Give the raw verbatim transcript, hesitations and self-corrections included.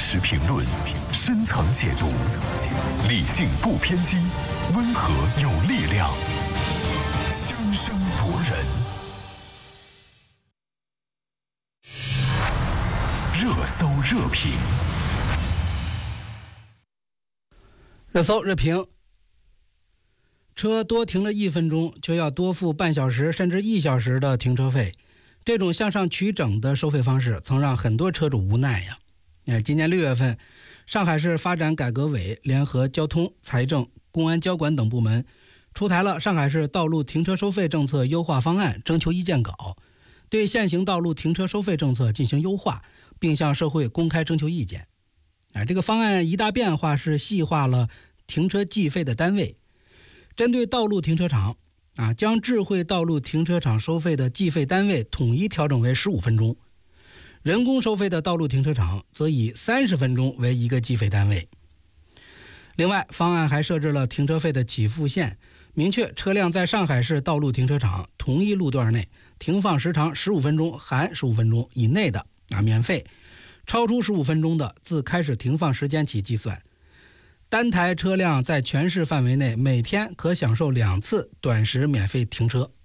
实评论，深层解读，理性不偏激，温和有力量，声声夺人。热搜热评， 热搜热评。车多停了一分钟，就要多付半小时甚至一小时的停车费，这种向上取整的收费方式，曾让很多车主无奈呀。哎，今年六月份，上海市发展改革委联合交通、财政、公安交管等部门，出台了上海市道路停车收费政策优化方案征求意见稿，对现行道路停车收费政策进行优化，并向社会公开征求意见。哎，这个方案一大变化是细化了停车计费的单位。针对道路停车场啊，将智慧道路停车场收费的计费单位统一调整为十五分钟，人工收费的道路停车场则以三十分钟为一个计费单位。另外，方案还设置了停车费的起付线，明确车辆在上海市道路停车场同一路段内停放时长十五分钟含十五分钟以内的啊免费，超出十五分钟的自开始停放时间起计算。单台车辆在全市范围内每天可享受两次短时免费停车。